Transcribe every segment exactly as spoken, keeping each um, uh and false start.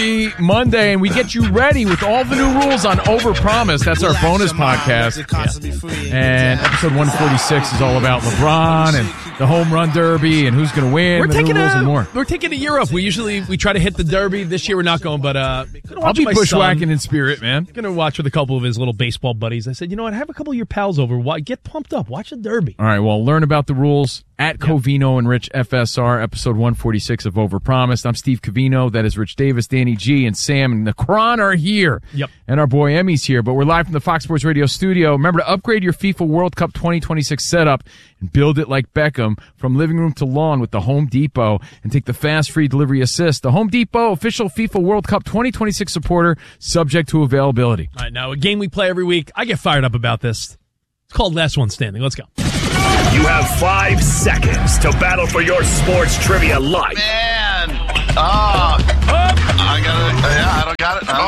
Happy Monday, and we get you ready with all the new rules on Overpromise. That's our bonus podcast. Yeah. And episode one forty-six is all about LeBron and the home run derby and who's going to win. We're the taking new rules a and more. we're taking a year off. We usually we try to hit the derby. This year we're not going, but uh, I'll be bushwhacking in spirit, man. Gonna watch with a couple of his little baseball buddies. I said, you know what? Have a couple of your pals over. Why- Get pumped up. Watch the derby. All right, well, learn about the rules at Covino and Rich F S R, episode one forty-six of Overpromised. I'm Steve Covino. That is Rich Davis, Danny G, and Sam and the Cron are here. Yep. And our boy Emmy's here, but we're live from the Fox Sports Radio studio. Remember to upgrade your FIFA World Cup twenty twenty-six setup and build it like Beckham from living room to lawn with the Home Depot and take the fast free delivery assist. The Home Depot, official FIFA World Cup twenty twenty-six supporter, subject to availability. All right, now a game we play every week. I get fired up about this. It's called Last One Standing. Let's go. You have five seconds to battle for your sports trivia life. Man. Oh. I got it. Yeah, I don't got it. I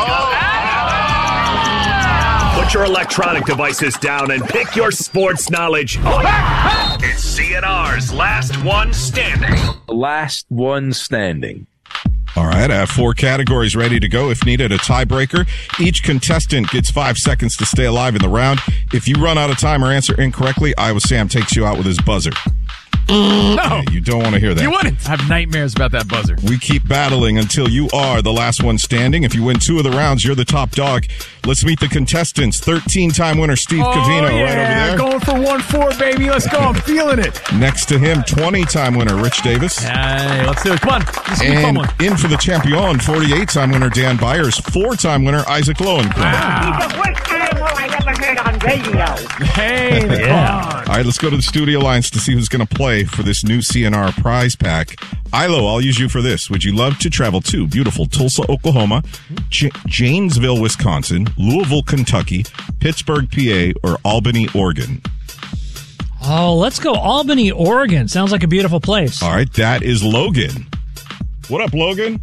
don't got it. Put your electronic devices down and pick your sports knowledge up. It's C N R's Last One Standing. Last one standing. All right, I have four categories ready to go. If needed, a tiebreaker. Each contestant gets five seconds to stay alive in the round. If you run out of time or answer incorrectly, Iowa Sam takes you out with his buzzer. No. Yeah, you don't want to hear that. You wouldn't. I have nightmares about that buzzer. We keep battling until you are the last one standing. If you win two of the rounds, you're the top dog. Let's meet the contestants. thirteen-time winner Steve Oh, Covino yeah. right over there. Going for one four, baby. Let's go. I'm feeling it. Next to him, twenty-time winner Rich Davis. Hey, let's do it. Come on. This is a fun And one. in for the champion, forty-eight-time winner Dan Byers, four-time winner Isaac Lowenkron. The worst animal I ever heard on radio. Hey, Yeah. All right, let's go to the studio lines to see who's going to play for this new C N R prize pack. Ilo, I'll use you for this. Would you love to travel to beautiful Tulsa, Oklahoma, J- Janesville, Wisconsin, Louisville, Kentucky, Pittsburgh, P A, or Albany, Oregon? Oh, let's go Albany, Oregon. Sounds like a beautiful place. All right, that is Logan. What up, Logan?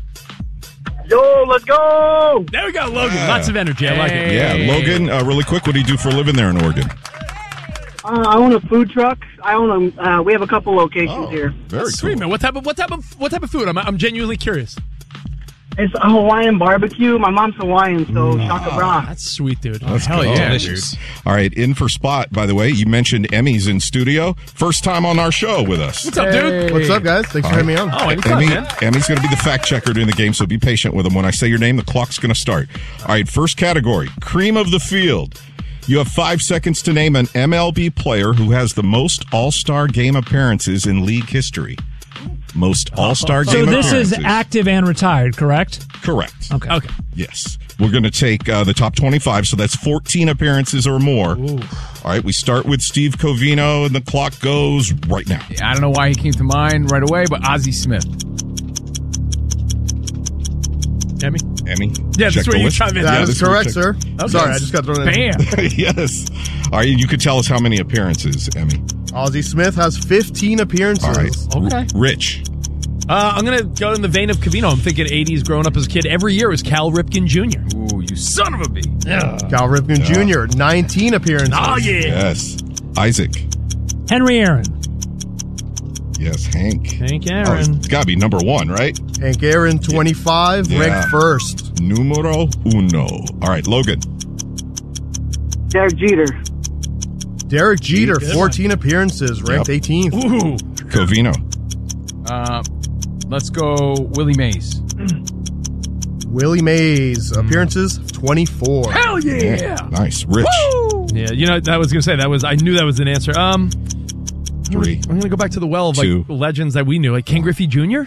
Yo, let's go. There we go, Logan. Yeah. Lots of energy. I like it. Yeah, Logan, uh, really quick, what do you do for a living there in Oregon? Uh, I own a food truck. I own a. Uh, we have a couple locations Oh, here. very Sweet, cool. man. What type of what type of what type of food? I'm I'm genuinely curious. It's a Hawaiian barbecue. My mom's Hawaiian, so shaka bra. That's sweet, dude. That's hell cool. yeah, Delicious. All right, in for Spot, by the way. You mentioned Emmy's in studio. First time on our show with us. What's up, dude? What's up, guys? Thanks for having me on. Oh, anytime, Emmy, man. Emmy's going to be the fact checker during the game, so be patient with him. When I say your name, the clock's going to start. All right, first category, cream of the field. You have five seconds to name an M L B player who has the most All-Star game appearances in league history. Most All-Star So game this appearances. is active and retired, correct? Correct. Okay. Okay. Yes. We're going to take uh, the top twenty-five, so that's fourteen appearances or more. All right, we start with Steve Covino, and the clock goes right now. I don't know why he came to mind right away, but Ozzie Smith. Emmy? Emmy? Yeah, check that's the where you list. chime in. That Yeah, is this is where correct, check- sir. Sorry, I just got thrown in. Bam. Yes. All right, you could tell us how many appearances, Emmy. Ozzie Smith has fifteen appearances. All right. Okay. R- Rich. Uh, I'm gonna go in the vein of Covino. I'm thinking eighties. Growing up as a kid, every year was Cal Ripken Junior Ooh, you son of a bee. Cal Ripken Junior, nineteen appearances. Oh yeah. Yes. Isaac. Henry Aaron. Yes, Hank. Hank Oh, Aaron. it's got to be number one, right? Hank Aaron, twenty-five, Yeah. ranked first. Numero uno. All right, Logan. Derek Jeter. Derek Jeter, Good fourteen appearances, ranked Yep. eighteenth. Ooh. Covino. Uh, let's go Willie Mays. Willie Mays, appearances, twenty-four. Hell yeah. Nice. Rich. Yeah, you know, that was gonna say that was. I knew that was an answer. Um, Three. I'm gonna go back to the well of like Two. legends that we knew, like Ken Griffey Junior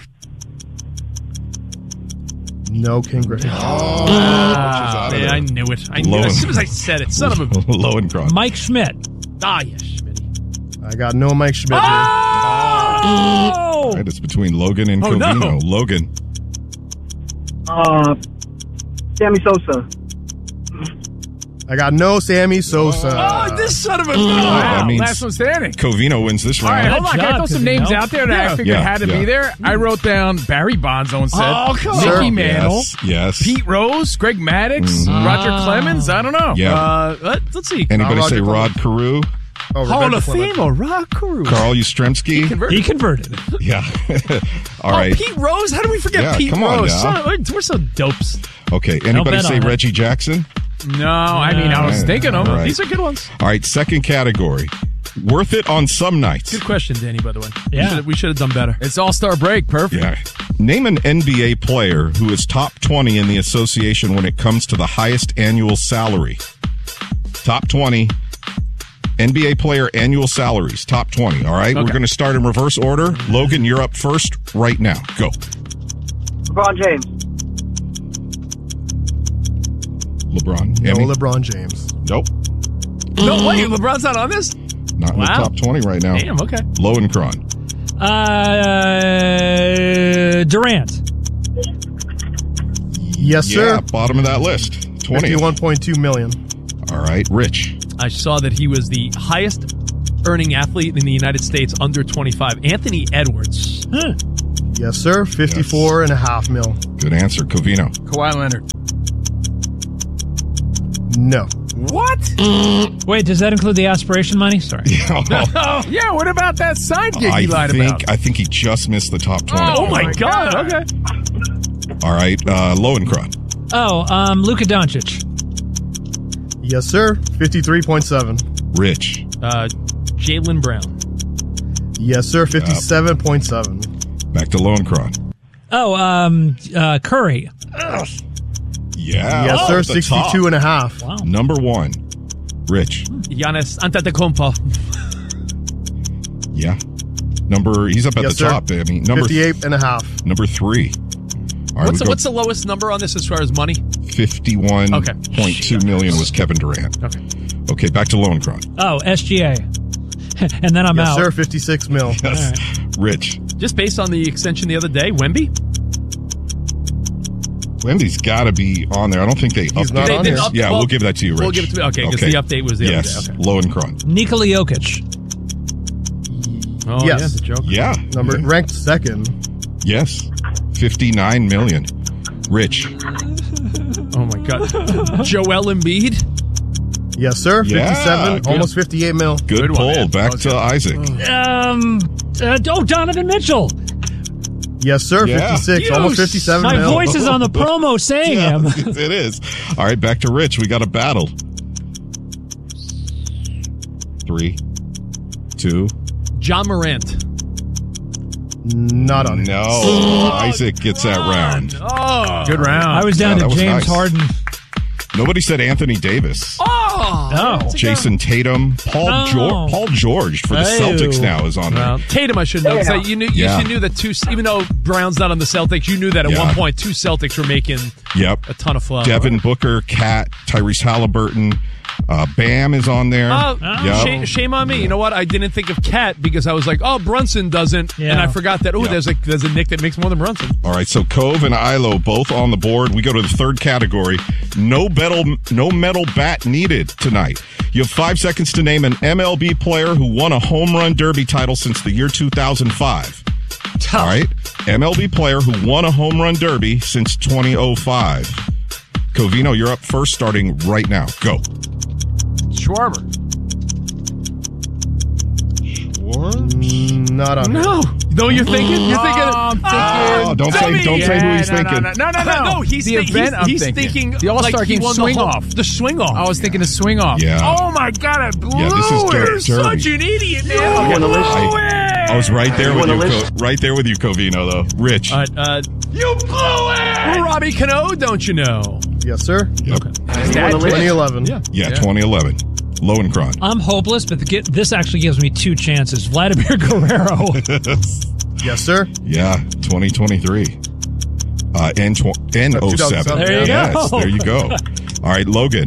No King Griffey. Ah, out of yeah, there. I knew it. I knew Low it. As and- soon as I said it. Son of a. Low and Cron. Mike Schmidt. Ah, yes, Schmitty. I got no Mike Schmidt. here. Oh! All right, it's between Logan and Oh, Covino. no. Logan. Uh, Sammy Sosa. I got no Sammy Sosa. Oh, this son of a. That Wow. means Last one standing. Covino wins this All right, round. hold on. Can I job, throw some Covino. names out there that I Yeah. figured Yeah, had to yeah. be there? I wrote down Barry Bonds, own said. Oh, come on. Mickey Sir. Mantle. Yes. Yes. Pete Rose, Greg Maddox, Roger Clemens. I don't know. Yeah. Uh, let, let's see. Anybody Uh, say Roger Rod Carew? Oh, Hall Rebecca of Clemente. Famer, Rock Crew. Carl Yastrzemski. Converted. He converted. Yeah. All oh, right. Pete Rose? How do we forget Yeah, Pete come on Rose? now. So, we're so dopes. Okay. Anybody bet say on it. Reggie Jackson? No, I mean, I was Yeah. thinking of All him. right. These are good ones. All right. Second category. Worth it on some nights. Good question, Danny, by the way. Yeah. We should've- We should have done better. It's All-Star break. Perfect. Yeah. Name an N B A player who is top twenty in the association when it comes to the highest annual salary. Top twenty N B A player annual salaries. Top twenty. All right. Okay. We're going to start in reverse order. Logan, you're up first right now. Go. LeBron James. LeBron. No, Emmy? LeBron James. Nope. No, wait, LeBron's not on this? Not in the Wow. top twenty right now. Damn, okay. Lowenkron. Uh, Durant. Yes, Yeah, sir. bottom of that list. twenty. Fifty-one point two million. All right. Rich. I saw that he was the highest earning athlete in the United States under twenty-five. Anthony Edwards. Huh. Yes, sir. Fifty-four and a half mil. Good answer. Covino. Kawhi Leonard. No. What? Wait, does that include the aspiration money? Sorry. Oh, yeah, what about that side gig I he lied think about? I think he just missed the top twenty. Oh, my, my God. God. Okay. All right. Uh, Lowenkron. Oh, um, Luka Doncic. Yes, sir. Fifty-three point seven. Rich. Uh, Jaylen Brown. Yes, sir. Fifty-seven point seven. Back to Lowenkron. Oh, um, uh, Curry. Yeah. Yes, off sir. the top. Sixty-two and a half. Wow. Number one. Rich. Giannis Antetokounmpo. Yeah. Number. He's up at Yes, the sir. top. I mean, number Fifty-eight and a half. number three. All right, What's we the, go what's the lowest number on this as far as money? fifty-one Okay. point two million was Kevin Durant. Okay. Okay, back to Lowenkron. Oh, S G A. And then I'm Yes, out. sir. Fifty-six mil. Yes. Rich. Just based on the extension the other day, Wemby? Wemby's got to be on there. I don't think they He's updated not They on did here. up- Yeah, well, we'll give that to you, Rich. We'll give it to me. Okay, because the update was the yes. other day. Okay. Lowenkron. Nikola Jokic. Oh, Yes. yeah, the joke. Yeah. Number Yeah. ranked second. Yes. fifty-nine million. Rich. Oh, my God. Joel Embiid? Yes, sir. Yeah, Fifty-seven. good. Almost fifty-eight mil. Good, Good one, pull. man. Back That was to good. Isaac. Um, uh, oh, Donovan Mitchell. Yes, sir. Yeah. Fifty-six. Almost Yes. fifty-seven My mil. voice is on the promo saying Yeah, him. it is. All right, back to Rich. We got a battle. Three, two, John Morant. Not on it. no. Isaac gets that round. Oh. Good round. I was down Yeah, that to was James nice. Harden. Nobody said Anthony Davis. Oh. Oh. Jason Tatum. Paul Oh. George. Paul George for the Oh. Celtics now is on there. Well, Tatum, I should know. 'cause I- you knew, you Yeah. should knew that two, even though Brown's not on the Celtics, you knew that at Yeah. one point two Celtics were making Yep. a ton of fun. Devin Booker, Cat, Tyrese Halliburton. Uh, Bam is on there. Oh, Yep. shame, shame on me. You know what? I didn't think of Cat because I was like, oh, Brunson doesn't. Yeah. And I forgot that, oh, Yeah. there's, a, there's a Nick that makes more than Brunson. All right, so Cove and Ilo both on the board. We go to the third category. No metal, no metal bat needed tonight. You have five seconds to name an M L B player who won a home run derby title since the year two thousand five. All right, M L B player who won a home run derby since twenty oh five. Covino, you're up first, starting right now. Go. Schwarber. Mm, Not on it. No. No, you're thinking? You're thinking. Oh, I'm Ah, Oh, don't say, dummy. don't say who Yeah, he's no, thinking. No, no, no, no, No, he's, the thi- event. he's, I'm he's thinking. thinking the All-Star like he game won swing the whole, off. The swing off. I was thinking a swing off. Yeah. Oh my God, I blew Yeah, this is it. dirt. You're such an idiot, man. I, I was right there with you, list? Co- right there with you, Covino. Though, Rich. All right, uh, you blew it. Robbie Cano, don't you know? Yes, sir. Yep. twenty eleven. Yeah. Yeah, Yeah. twenty eleven. Lowenkron. I'm hopeless, but the, get, this actually gives me two chances. Vladimir Guerrero. Yes, sir. Yeah, twenty twenty-three. Uh, N tw- N oh seven. There you Yes, go. there you go. All right, Logan.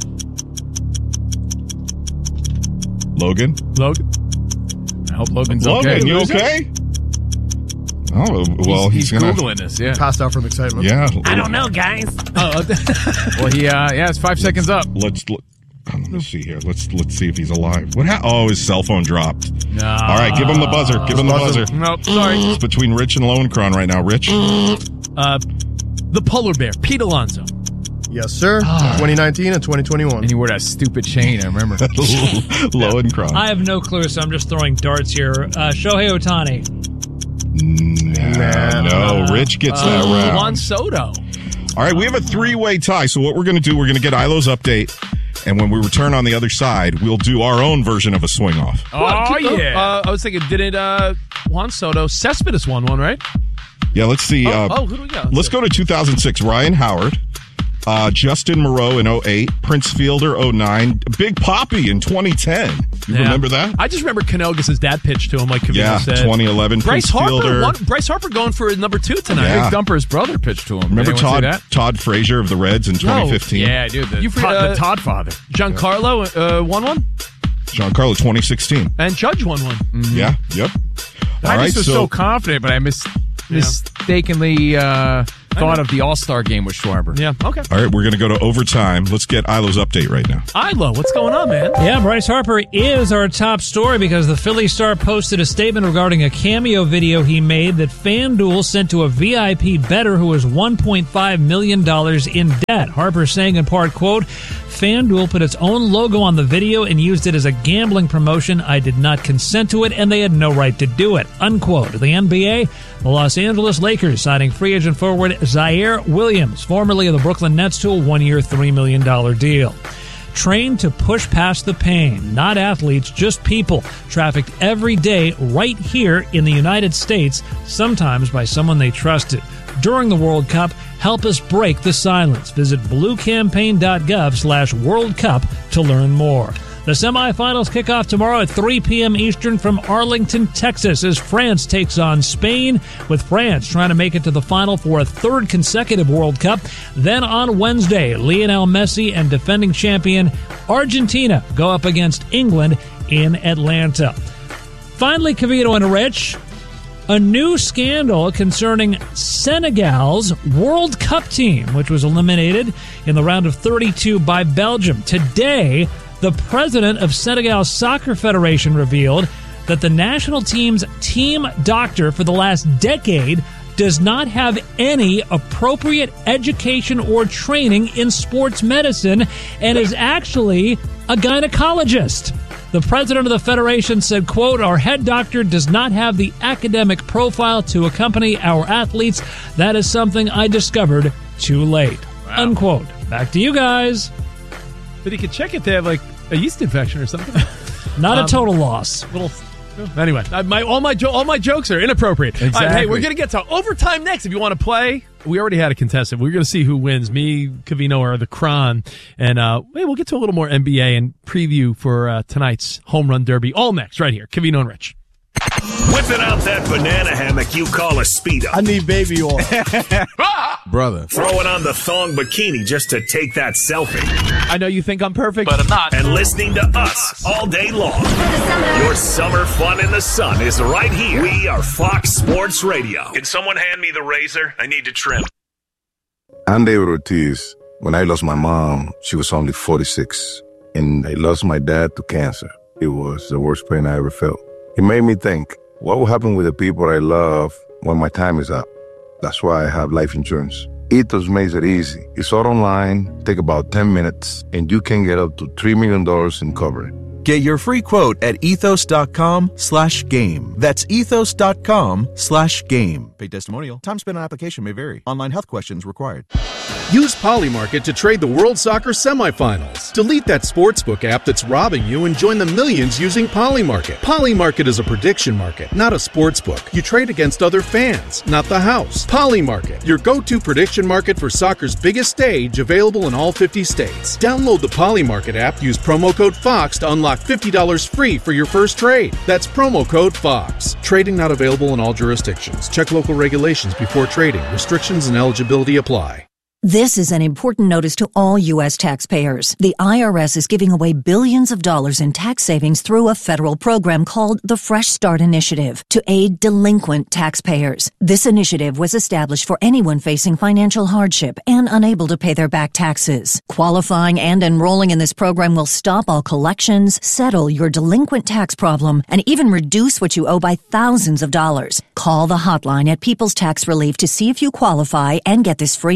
Logan? Logan. I hope Logan's Logan, okay. you okay? Oh, well, he's, he's, gonna. Googling this, yeah. Passed out from excitement. Yeah. I don't know, guys. Oh, Well, he, uh, yeah, it's five seconds up. Let's look. Let me see here. Let's let's see if he's alive. What? Ha- oh, his cell phone dropped. No. All right, give him the buzzer. Give him the buzzer. Nope, sorry. It's between Rich and Lowenkron right now. Rich. uh, the polar bear, Pete Alonso. Yes, sir. twenty nineteen and twenty twenty-one. And you wore that stupid chain, I remember. Low and Cron. I have no clue, so I'm just throwing darts here. Uh, Shohei Ohtani. Nah, no, Rich gets that Uh, round. Juan Soto. All right, we have a three-way tie. So what we're going to do, we're going to get Ilo's update, and when we return on the other side, we'll do our own version of a swing-off. Oh, yeah. Uh, I was thinking, didn't uh, Juan Soto, Cespedes won one, right? Yeah, let's see. Oh, uh, oh, who do we got? Let's go to two thousand six. Ryan Howard, uh, Justin Moreau in oh eight, Prince Fielder oh nine, Big Poppy in twenty ten. You Yeah. remember that? I just remember Canogas' dad pitched to him, like Kavino Yeah, said. twenty eleven, Bryce Prince Harper, Fielder. won, Bryce Harper going for number two tonight. Yeah. Big Dumper's brother pitched to him. Remember Did anyone Todd see that? Todd Frazier of the Reds in twenty fifteen? Yeah, I do. The, You Todd, forget, uh, the Todd father. Giancarlo uh, won one, Giancarlo twenty sixteen. and Judge won one. Yeah, yep. All I right, just was so, confident, but I mis- mistakenly uh, thought of the All-Star game with Schwarber. Yeah, okay. all right, we're going to go to overtime. Let's get Ilo's update right now. Ilo, what's going on, man? Yeah, Bryce Harper is our top story because the Philly Star posted a statement regarding a cameo video he made that FanDuel sent to a V I P bettor who was one point five million dollars in debt. Harper saying in part, quote, FanDuel put its own logo on the video and used it as a gambling promotion. I did not consent to it, and they had no right to do it, unquote. The N B A, the Los Angeles Lakers signing free agent forward Zaire Williams, formerly of the Brooklyn Nets, to a one-year, three million dollars deal. Trained to push past the pain, not athletes, just people, trafficked every day right here in the United States, sometimes by someone they trusted. During the World Cup, help us break the silence. Visit bluecampaign.gov slash World Cup to learn more. The semifinals kick off tomorrow at three p.m. Eastern from Arlington, Texas, as France takes on Spain, with France trying to make it to the final for a third consecutive World Cup. Then on Wednesday, Lionel Messi and defending champion Argentina go up against England in Atlanta. Finally, Cavito and Rich, a new scandal concerning Senegal's World Cup team, which was eliminated in the round of thirty-two by Belgium. Today, the president of Senegal's Soccer Federation revealed that the national team's team doctor for the last decade does not have any appropriate education or training in sports medicine and is actually a gynecologist. The president of the federation said, quote, our head doctor does not have the academic profile to accompany our athletes. That is something I discovered too late. Wow. Unquote. Back to you guys. But he could check if they have like a yeast infection or something. Not um, a total loss. Little. Anyway, I, my all my jo- all my jokes are inappropriate. Exactly. All right, hey, we're gonna get to overtime next. If you want to play, we already had a contestant. We're gonna see who wins. Me, Cavino, or the Cron, and uh, hey, we'll get to a little more N B A and preview for uh, tonight's home run derby. All next, right here, Cavino and Rich. Whipping out that banana hammock you call a Speedo. I need baby oil. Brother. Throwing on the thong bikini just to take that selfie. I know you think I'm perfect, But I'm not. And listening to us all day long. Your summer fun in the sun is right here. We are Fox Sports Radio. Can someone hand me the razor? I need to trim. I'm David Ortiz. When I lost my mom, she was only forty-six. And I lost my dad to cancer. It was the worst pain I ever felt. It made me think, what will happen with the people I love when my time is up? That's why I have life insurance. Ethos makes it easy. It's all online, take about ten minutes, and you can get up to three million dollars in coverage. Get your free quote at ethos.com slash game. That's ethos.com slash game. Paid testimonial. Time spent on application may vary. Online health questions required. Use Polymarket to trade the World Soccer semifinals. Delete that sportsbook app that's robbing you and join the millions using Polymarket. Polymarket is a prediction market, not a sportsbook. You trade against other fans, not the house. Polymarket, your go-to prediction market for soccer's biggest stage, available in all fifty states. Download the Polymarket app, use promo code FOX to unlock fifty dollars free for your first trade. That's promo code FOX. Trading not available in all jurisdictions. Check local regulations before trading. Restrictions and eligibility apply. This is an important notice to all U S taxpayers. The I R S is giving away billions of dollars in tax savings through a federal program called the Fresh Start Initiative to aid delinquent taxpayers. This initiative was established for anyone facing financial hardship and unable to pay their back taxes. Qualifying and enrolling in this program will stop all collections, settle your delinquent tax problem, and even reduce what you owe by thousands of dollars. Call the hotline at People's Tax Relief to see if you qualify and get this free information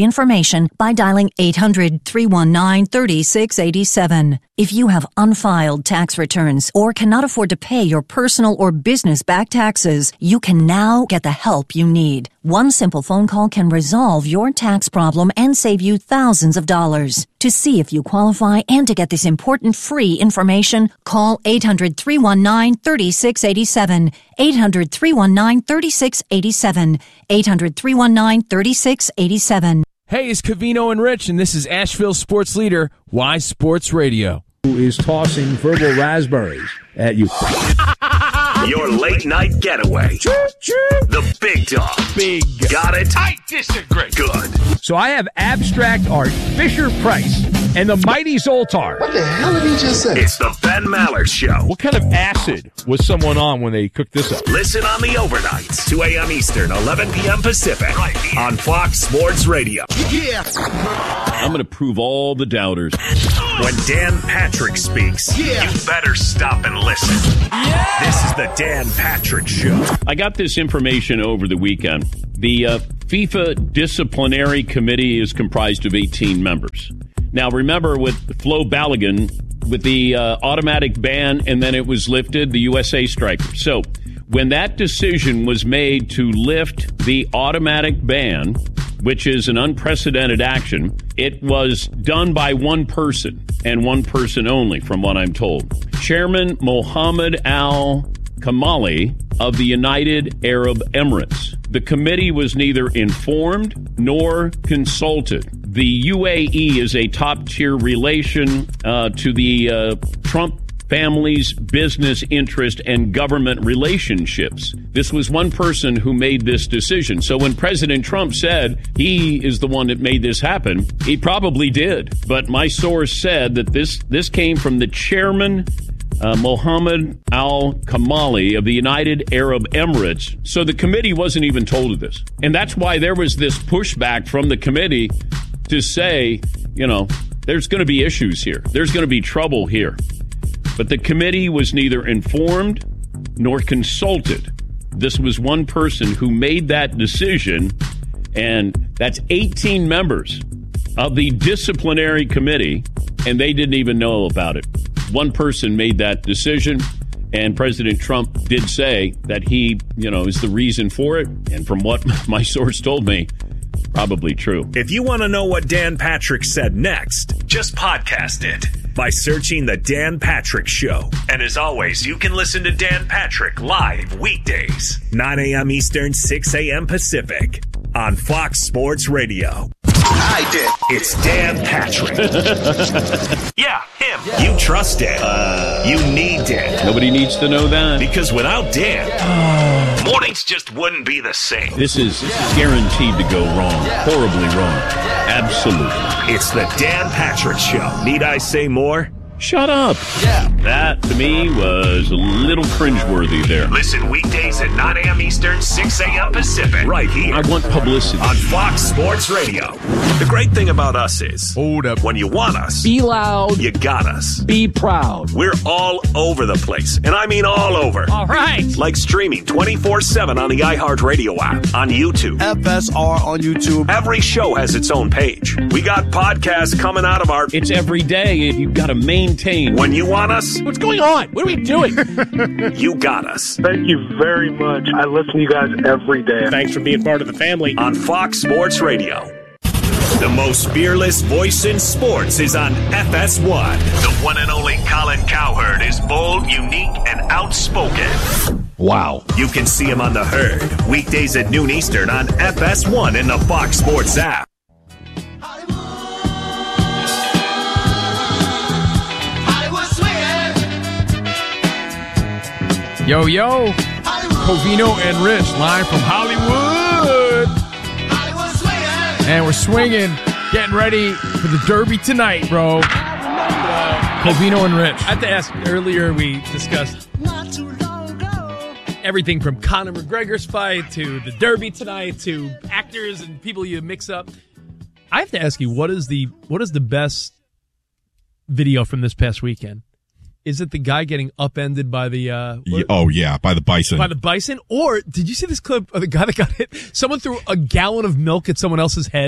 information by dialing eight hundred, three one nine, three six eight seven. If you have unfiled tax returns or cannot afford to pay your personal or business back taxes, you can now get the help you need. One simple phone call can resolve your tax problem and save you thousands of dollars. To see if you qualify and to get this important free information, call eight hundred, three one nine, three six eight seven. eight hundred, three one nine, three six eight seven. eight hundred, three one nine, three six eight seven. Hey, it's Covino and Rich, and this is Asheville sports leader, Y Sports Radio. Who is tossing verbal raspberries at you. Your late night getaway. The big dog. Big. Got it? I disagree. Good. So I have abstract art, Fisher Price, and the mighty Zoltar. What the hell did he just say? It's the Ben Maller Show. What kind of acid was someone on when they cooked this up? Listen on the overnights, two a.m. Eastern, eleven p.m. Pacific, right here on Fox Sports Radio. Yeah. I'm going to prove all the doubters. When Dan Patrick speaks, yeah. you better stop and listen. Yeah. This is the Dan Patrick Show. I got this information over the weekend. The uh, FIFA Disciplinary Committee is comprised of eighteen members. Now, remember with Flo Balogun, with the uh, automatic ban, and then it was lifted, the U S A striker. So when that decision was made to lift the automatic ban, which is an unprecedented action, it was done by one person and one person only, from what I'm told. Chairman Mohammed Al Kamali of the United Arab Emirates. The committee was neither informed nor consulted. The U A E is a top-tier relation uh, to the uh, Trump family's business interest and government relationships. This was one person who made this decision. So when President Trump said he is the one that made this happen, he probably did. But my source said that this, this came from the chairman, uh, Mohammed Al Kamali of the United Arab Emirates. So the committee wasn't even told of this. And that's why there was this pushback from the committee to say, you know, there's going to be issues here. There's going to be trouble here. But the committee was neither informed nor consulted. This was one person who made that decision, and that's eighteen members of the disciplinary committee, and they didn't even know about it. One person made that decision, and President Trump did say that he, you know, is the reason for it. And from what my source told me, probably true. If you want to know what Dan Patrick said next, just podcast it by searching The Dan Patrick Show. And as always, you can listen to Dan Patrick live weekdays, nine a.m. Eastern, six a.m. Pacific on Fox Sports Radio. I did. It's Dan Patrick. Yeah, him. Yeah. You trust Dan. Uh, you need Dan. Nobody needs to know that. Because without Dan, yeah. mornings just wouldn't be the same. This is yeah. guaranteed to go wrong. Yeah. Horribly wrong. Absolutely. It's the Dan Patrick Show. Need I say more? Shut up. Yeah. That, to me, was a little cringeworthy there. Listen weekdays at nine a.m. Eastern, six a.m. Pacific. Right here. I want publicity. On Fox Sports Radio. The great thing about us is, hold up, when you want us, be loud, you got us. Be proud. We're all over the place. And I mean all over. All right. Like streaming twenty-four seven on the iHeartRadio app, on YouTube. F S R on YouTube. Every show has its own page. We got podcasts coming out of our... It's every day, and you've got to maintain. When you want us, what's going on? What are we doing? You got us. Thank you very much. I listen to you guys every day. Thanks for being part of the family. On Fox Sports Radio. The most fearless voice in sports is on F S one. The one and only Colin Cowherd is bold, unique, and outspoken. Wow. You can see him on The Herd, weekdays at noon Eastern on F S one in the Fox Sports app. Yo, yo, Covino and Rich live from Hollywood. And we're swinging, getting ready for the Derby tonight, bro. Uh, Covino and Rich. I have to ask, earlier we discussed everything from Conor McGregor's fight to the Derby tonight to actors and people you mix up. I have to ask you, what is the what is the best video from this past weekend? Is it the guy getting upended by the... Uh, yeah, oh, yeah, by the bison. By the bison? Or did you see this clip of the guy that got hit? Someone threw a gallon of milk at someone else's head.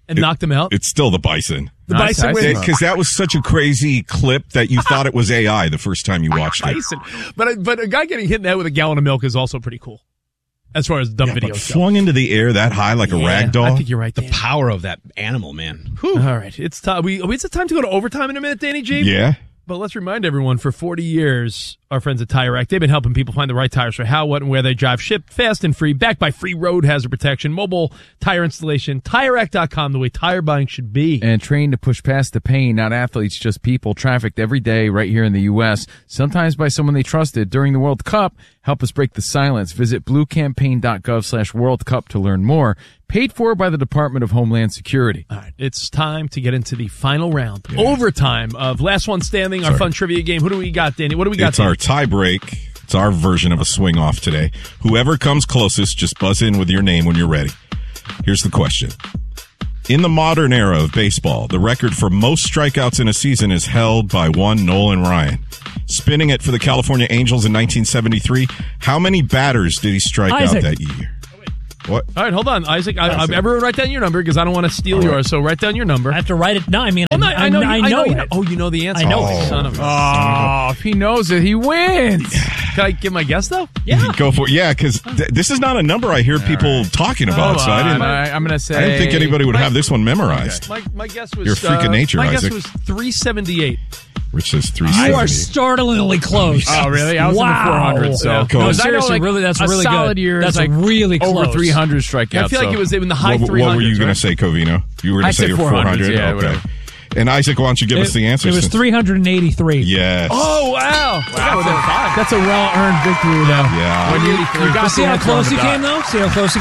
and it, knocked him out. It's still the Bison. The nice Bison wins. Because that was such a crazy clip that you thought it was A I the first time you watched it. Bison. But, but a guy getting hit in the head with a gallon of milk is also pretty cool. As far as dumb yeah, videos but go. Flung into the air that high like yeah, a rag doll. I think you're right. The Danny. power of that animal, man. Whew. All right. It's time. We, it's a time to go to overtime in a minute, Danny G. Yeah. But let's remind everyone, for forty years, our friends at Tire Rack, they've been helping people find the right tires for how, what, and where they drive. Shipped fast and free, backed by free road hazard protection, mobile tire installation, Tire Rack dot com, the way tire buying should be. And trained to push past the pain, not athletes, just people, trafficked every day right here in the U S, sometimes by someone they trusted during the World Cup. Help us break the silence. Visit bluecampaign.gov slash World Cup to learn more. Paid for by the Department of Homeland Security. All right, it's time to get into the final round, yeah. overtime of Last One Standing, our Sorry. fun trivia game. Who do we got, Danny? What do we got? It's Danny? our tie break. It's our version of a swing off today. Whoever comes closest, just buzz in with your name when you're ready. Here's the question. In the modern era of baseball, the record for most strikeouts in a season is held by one Nolan Ryan. Spinning it for the California Angels in nineteen seventy-three, how many batters did he strike Isaac. out that year? What? All right, hold on, Isaac. I, I, everyone write down your number because I don't want to steal right. yours, so write down your number. I have to write it. No, I mean, well, no, I, I know, I know, I know, I know you know. Oh, you know the answer. I know. Oh, son of a. Oh, if he knows it, he wins. Can I give my guess, though? Yeah. Go for it. Yeah, because th- this is not a number I hear people right. talking about, oh, so I didn't, I, I'm going to say... I didn't think anybody would my, have this one memorized. My, my guess was... You're a freak uh, of nature, my Isaac. guess was three seventy-eight. Rich says three seventy. You are startlingly close. Oh, really? I was wow. in the four hundred, so... Yeah, no, seriously, I know, like, really, that's a really solid good. year That's like really close. over three hundred strikeouts. I feel like so. it was in the high what, three hundreds. What were you right? going to say, Covino? You were going to say you're four hundred? Yeah, okay. Whatever. And Isaac, why don't you give it, us the answer? It was since... three hundred eighty-three. Yes. Oh, wow. wow. That's a well-earned victory, though. Yeah. When you, you got see how close you came, though? See how close you